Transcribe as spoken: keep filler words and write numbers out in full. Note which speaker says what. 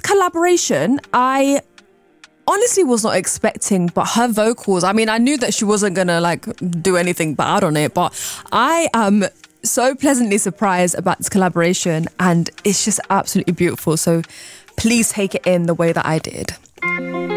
Speaker 1: collaboration, I honestly was not expecting, but her vocals, I mean, I knew that she wasn't gonna like do anything bad on it, but I am so pleasantly surprised about this collaboration, and it's just absolutely beautiful. So please take it in the way that I did.